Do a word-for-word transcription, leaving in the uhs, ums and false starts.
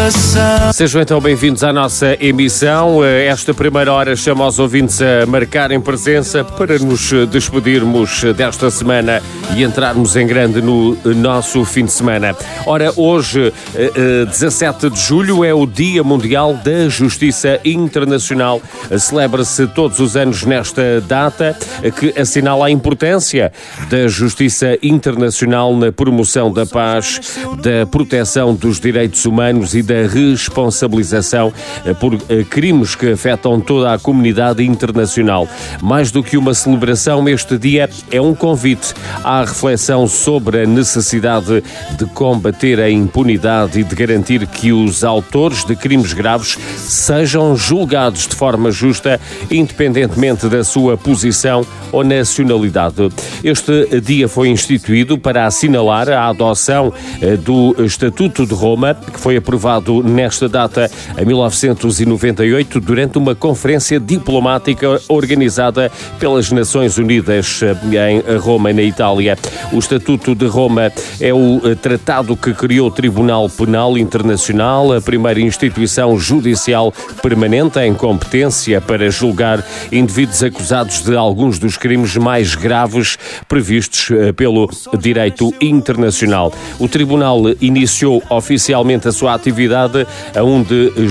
coração. Sejam então bem-vindos à nossa emissão. Esta primeira hora chama os ouvintes a marcarem presença para nos despedirmos desta semana e entrarmos em grande no nosso fim de semana. Ora, hoje, dezassete de julho, é o Dia Mundial da Justiça Internacional. Celebra-se todos os anos nesta data, que assinala a importância da justiça internacional na promoção da paz, da proteção dos direitos humanos e da responsabilização por crimes que afetam toda a comunidade internacional. Mais do que uma celebração, este dia é um convite à reflexão sobre a necessidade de combater a impunidade e de garantir que os autores de crimes graves sejam julgados de forma justa, independentemente da sua posição ou nacionalidade. Este dia foi instituído para assinalar a adoção do Estatuto de Roma, que foi aprovado nesta data em mil novecentos e noventa e oito durante uma conferência diplomática organizada pelas Nações Unidas em Roma, na Itália. O Estatuto de Roma é o tratado que criou o Tribunal Penal Internacional, a primeira instituição judicial permanente em competência para julgar indivíduos acusados de alguns dos crimes mais graves previstos pelo direito internacional. O Tribunal iniciou oficialmente a sua atividade a um de